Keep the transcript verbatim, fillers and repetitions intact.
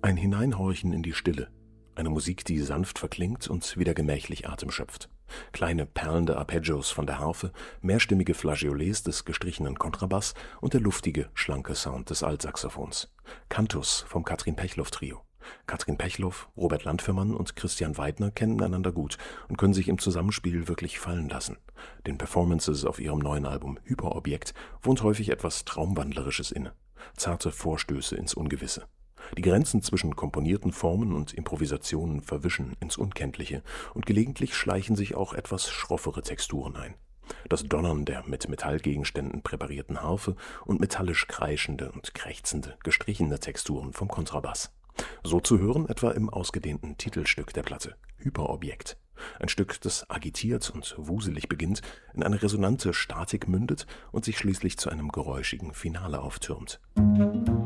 Ein Hineinhorchen in die Stille. Eine Musik, die sanft verklingt und wieder gemächlich Atem schöpft. Kleine perlende Arpeggios von der Harfe, mehrstimmige Flageolets des gestrichenen Kontrabass und der luftige, schlanke Sound des Altsaxophons. Cantus vom Katrin Pechloff Trio. Katrin Pechloff, Robert Landfermann und Christian Weidner kennen einander gut und können sich im Zusammenspiel wirklich fallen lassen. Den Performances auf ihrem neuen Album Hyperobjekt wohnt häufig etwas Traumwandlerisches inne. Zarte Vorstöße ins Ungewisse. Die Grenzen zwischen komponierten Formen und Improvisationen verwischen ins Unkenntliche und gelegentlich schleichen sich auch etwas schroffere Texturen ein. Das Donnern der mit Metallgegenständen präparierten Harfe und metallisch kreischende und krächzende, gestrichene Texturen vom Kontrabass. So zu hören etwa im ausgedehnten Titelstück der Platte, Hyperobjekt. Ein Stück, das agitiert und wuselig beginnt, in eine resonante Statik mündet und sich schließlich zu einem geräuschigen Finale auftürmt.